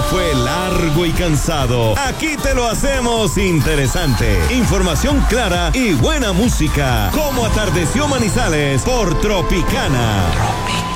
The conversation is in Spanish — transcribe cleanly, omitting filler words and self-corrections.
fue largo y cansado, aquí te lo hacemos interesante. Información clara y buena música. Como atardeció Manizales por Tropicana.